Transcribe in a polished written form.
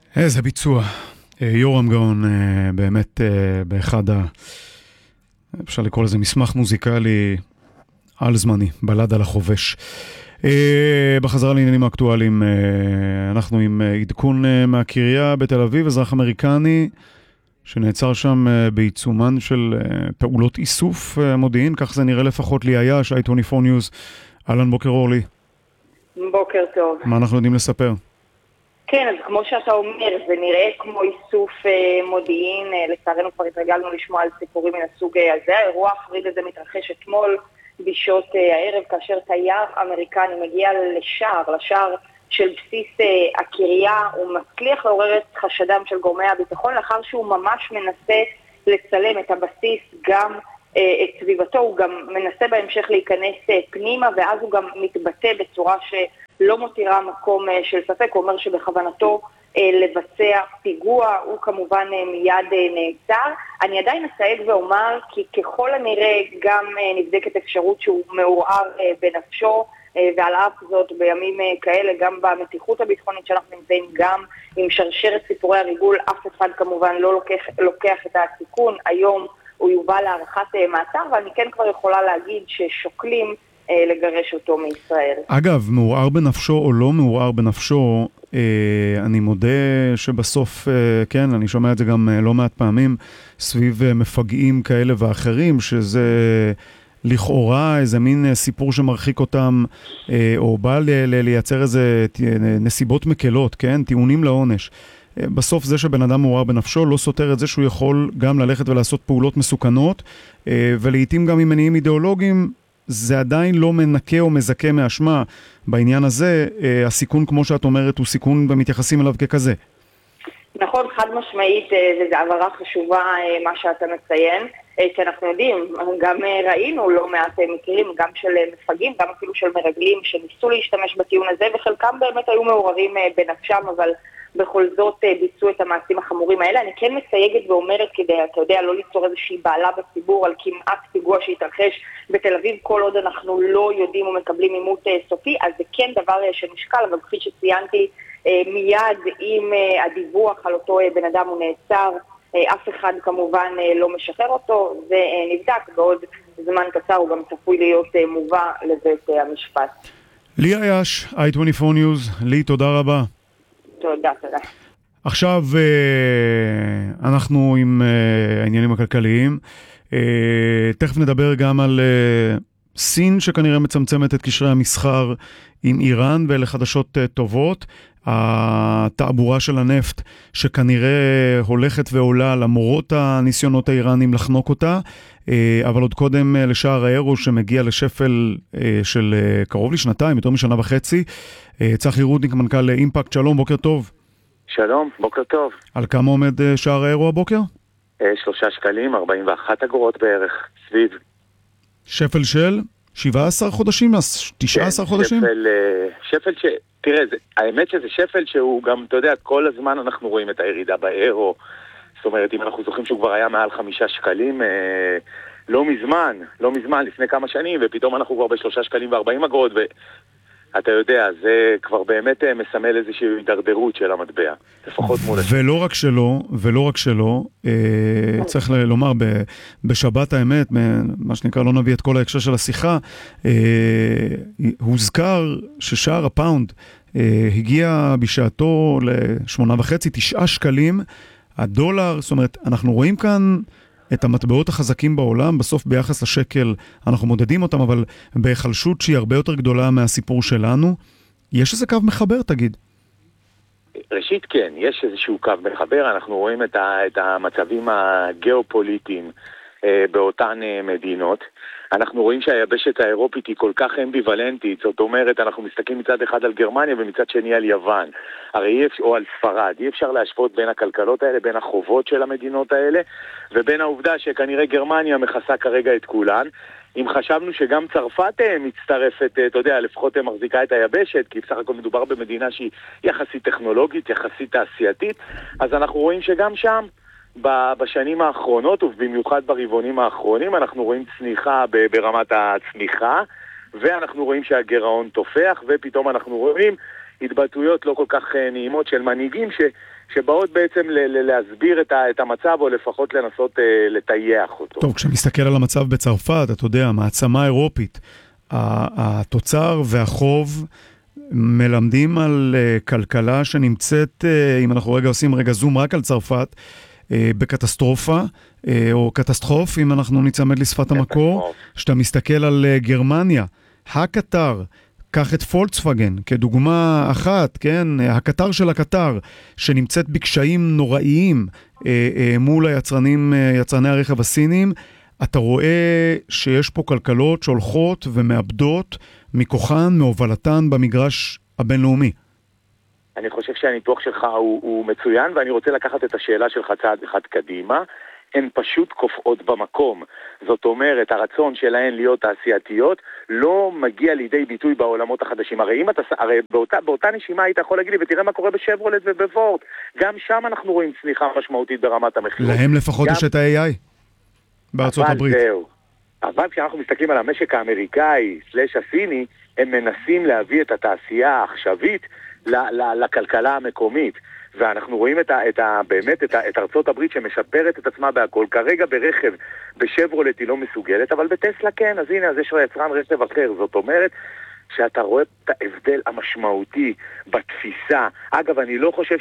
איזה ביצוע. יורם גאון באמת באחד אפשר לקרוא לזה מסמך מוזיקלי על זמני, בלד על החובש. בחזרה לעניינים האקטואליים, אנחנו עם עדכון מהקריה בתל אביב, אזרח אמריקני שנעצר שם בעיצומן של פעולות איסוף מודיעין, כך זה נראה לפחות לי היה, שי 24 News. אהלן, בוקר אורלי. בוקר טוב. מה אנחנו יודעים לספר? כן, אז כמו שאתה אומר, זה נראה כמו איסוף מודיעין, לצערנו כבר התרגלנו לשמוע על סיפורים מן הסוג הזה. האירוע החריג הזה מתרחש אתמול בשעות הערב, כאשר תייר אמריקני מגיע לשער של בסיס הקריה, הוא מצליח לעורר את חשדם של גורמי הביטחון, לאחר שהוא ממש מנסה לצלם את הבסיס, גם את סביבתו, הוא גם מנסה בהמשך להיכנס פנימה, ואז הוא גם מתבטא בצורה שלא מותירה מקום של ספק. הוא אומר שבכוונתו לבצע פיגוע, הוא כמובן מיד נעצר. אני עדיין אסייג ואומר כי ככל הנראה גם נבדקת אפשרות שהוא מעורער בנפשו, ועל אף זאת בימים כאלה, גם במתיחות הביטחונית שאנחנו נמצאים, גם עם שרשרת סיפורי הריגול, אף אחד כמובן לא לוקח את הסיכון. היום הוא יובא להארכת מעצר, ואני כן כבר יכולה להגיד ששוקלים לגרש אותו מישראל. אגב, מעורער בנפשו או לא מעורער בנפשו, אני מודה שבסוף, כן, אני שומע את זה גם לא מעט פעמים, סביב מפגעים כאלה ואחרים, שזה לכאורה איזה מין סיפור שמרחיק אותם, או בא לייצר איזה נסיבות מקלות, כן, טיעונים לעונש. בסוף זה שבן אדם מעורער בנפשו לא סותר את זה שהוא יכול גם ללכת ולעשות פעולות מסוכנות, ולעיתים גם עם מניעים אידיאולוגיים, זה עדיין לא מנקה או מזכה מאשמה. בעניין הזה, הסיכון, כמו שאת אומרת, הוא סיכון ומתייחסים אליו ככזה. נכון, חד משמעית, וזו עברה חשובה מה שאתה מציין, כי אנחנו יודעים, גם ראינו לא מעט מקרים, גם של מפגעים, גם אפילו של מרגלים שניסו להשתמש בטיעון הזה, וחלקם באמת היו מעוררים בנפשם, אבל בכל זאת ביצעו את המעשים החמורים האלה. אני כן מסייגת ואומרת כדי, אתה יודע, לא ליצור איזושהי בעלה בציבור על כמעט פיגוע שהתרחש בתל אביב, כל עוד אנחנו לא יודעים ומקבלים עימות סופי, אז זה כן דבר שנשקל, אבל כפי שציינתי, מיד עם הדיווח על אותו בן אדם הוא נעצר, אף אחד כמובן לא משחרר אותו, זה נבדק, בעוד זמן קצר הוא גם צפוי להיות מובא לבית המשפט. לי אייש, i24 News, לי תודה רבה. תודה. עכשיו אנחנו עם העניינים הכלכליים. תכף נדבר גם על סין שכנראה מצמצמת את קשרי המסחר עם איראן, ואלה חדשות טובות. התעבורה של הנפט שכנראה הולכת ועולה למרות הניסיונות האיראנים לחנוק אותה, אבל עוד קודם לשער האירו שמגיע לשפל של קרוב לשנתיים, יותר משנה וחצי. צחי רודניק, מנכ"ל אימפקט, שלום, בוקר טוב. שלום, בוקר טוב. על כמה עומד שער האירו הבוקר? 3 שקלים, 41 אגורות בערך, סביב. שפל של 17 חודשים, 19 חודשים? שפל תראה, האמת שזה שפל שהוא גם, אתה יודע, כל הזמן אנחנו רואים את הירידה באירו. זאת אומרת, אם אנחנו זוכרים שהוא כבר היה מעל 5 שקלים, לא מזמן, לפני כמה שנים, ופתאום אנחנו כבר ב3 שקלים ו40 אגורות, ואתה יודע, זה כבר באמת מסמל איזושהי הידרדרות של המטבע, לפחות מול... ולא רק שלא, צריך לומר, בשבת האמת, מה שנקרא, לא נביא את כל ההקשר של השיחה, הוזכר ששער הפאונד הגיע בשעתו ל8.5, 9 שקלים, הדולר, זאת אומרת, אנחנו רואים כאן את המטבעות החזקים בעולם, בסוף ביחס לשקל אנחנו מודדים אותם, אבל בהיחלשות שהיא הרבה יותר גדולה מהסיפור שלנו, יש איזה קו מחבר, תגיד? ראשית כן, יש איזשהו קו מחבר, אנחנו רואים את המצבים הגיאופוליטיים באותן מדינות, אנחנו רואים שהיבשת האירופית היא כל כך אמביוולנטית, זאת אומרת, אנחנו מסתכלים מצד אחד על גרמניה ומצד שני על יוון, או על ספרד, אי אפשר להשוות בין הכלכלות האלה, בין החובות של המדינות האלה, ובין העובדה שכנראה גרמניה מכסה כרגע את כולן. אם חשבנו שגם צרפת מצטרפת, אתה יודע, לפחות מחזיקה את היבשת, כי בסך הכל מדובר במדינה שהיא יחסית טכנולוגית, יחסית תעשייתית, אז אנחנו רואים שגם שם, בשנים האחרונות, ובמיוחד ברבעונים האחרונים, אנחנו רואים צניחה ברמת הצמיחה, ואנחנו רואים שהגירעון תופח, ופתאום אנחנו רואים התבטאויות לא כל כך נעימות של מנהיגים שבאות בעצם להסביר את המצב, או לפחות לנסות לטייח אותו. טוב, כשמסתכל על המצב בצרפת, אתה יודע, מעצמה אירופית, התוצר והחוב מלמדים על כלכלה שנמצאת, אם אנחנו רגע עושים רגע זום רק על צרפת, בקטסטרופה, או קטסטרוף, אם אנחנו ניצמד לשפת המקור, שאתה מסתכל על גרמניה, הקטר, קח את פולקסווגן כדוגמה אחת, כן? הקטר של הקטר, שנמצאת בקשיים נוראיים מול יצרני הרכב הסינים, אתה רואה שיש פה כלכלות שהולכות ומאבדות מכוחן, מהובלתן במגרש הבינלאומי. אני חושב שהניתוח שלך הוא מצוין, ואני רוצה לקחת את השאלה שלך צעד אחד קדימה. הן פשוט קופאות במקום. זאת אומרת, הרצון שלהן להיות תעשייתיות לא מגיע לידי ביטוי בעולמות החדשים. הרי באותה נשימה היית יכול להגיד לי, ותראה מה קורה בשברולט ובוורט. גם שם אנחנו רואים צניחה משמעותית ברמת המחיר. להם לפחות יש את ה-AI בארצות הברית. אבל כשאנחנו מסתכלים על המשק האמריקאי סלש הסיני, הם מנסים להביא את התעשייה העכשווית לכלכלה המקומית. ואנחנו רואים באמת את ארצות הברית שמשפרת את עצמה בהכל. כרגע ברכב, בשברולט היא לא מסוגלת, אבל בטסלה כן. אז הנה, אז יש יצרן רכב אחר. זאת אומרת שאתה רואה את ההבדל המשמעותי בתפיסה. אגב, אני לא חושב